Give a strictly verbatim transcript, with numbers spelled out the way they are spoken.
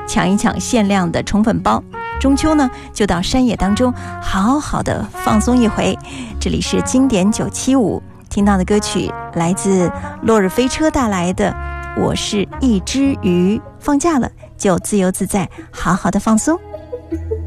抢一抢限量的宠粉包。中秋呢，就到山野当中好好的放松一回。这里是经典九七五，听到的歌曲来自落日飞车带来的《我是一只鱼》。放假了就自由自在，好好的放松。